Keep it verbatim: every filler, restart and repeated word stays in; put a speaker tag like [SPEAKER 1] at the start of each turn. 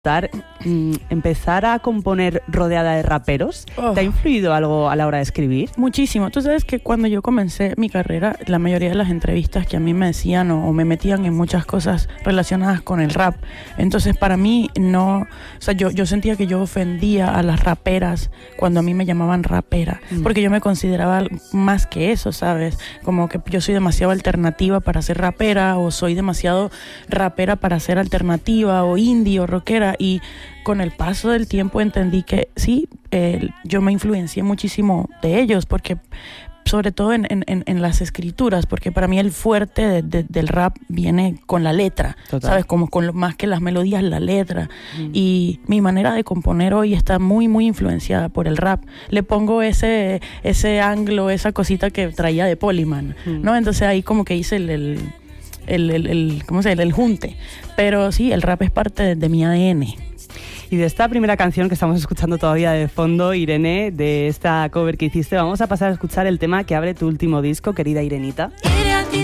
[SPEAKER 1] Mm, empezar a componer rodeada de raperos, oh. ¿te ha influido algo a la hora de escribir?
[SPEAKER 2] Muchísimo. Tú sabes que cuando yo comencé mi carrera, la mayoría de las entrevistas que a mí me decían o, o me metían en muchas cosas relacionadas con el rap. Entonces para mí no, o sea, yo, yo sentía que yo ofendía a las raperas cuando a mí me llamaban rapera, mm. porque yo me consideraba más que eso, ¿sabes? Como que yo soy demasiado alternativa para ser rapera, o soy demasiado rapera para ser alternativa o indie o rockera. Y con el paso del tiempo entendí que sí, eh, yo me influencié muchísimo de ellos, porque sobre todo en, en, en las escrituras, porque para mí el fuerte de, de, del rap viene con la letra. Total. ¿Sabes? Como con lo, más que las melodías, la letra. Mm. Y mi manera de componer hoy está muy, muy influenciada por el rap. Le pongo ese, ese anglo, esa cosita que traía de Polyman, mm. ¿no? Entonces ahí como que hice el... el El, el, el, ¿cómo se llama? El junte. Pero sí, el rap es parte de, de mi A D N.
[SPEAKER 1] Y de esta primera canción que estamos escuchando todavía de fondo, Irene, de esta cover que hiciste, vamos a pasar a escuchar el tema que abre tu último disco, querida Irenita.